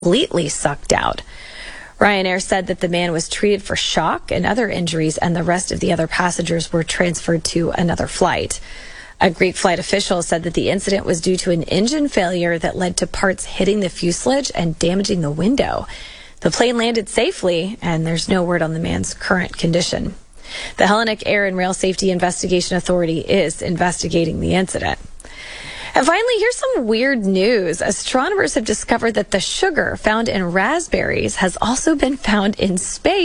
completely sucked out. Ryanair said that the man was treated for shock and other injuries, and the rest of the other passengers were transferred to another flight. A Greek flight official said that the incident was due to an engine failure that led to parts hitting the fuselage and damaging the window. The plane landed safely, and there's no word on the man's current condition. The Hellenic Air and Rail Safety Investigation Authority is investigating the incident. And finally, here's some weird news. Astronomers have discovered that the sugar found in raspberries has also been found in space.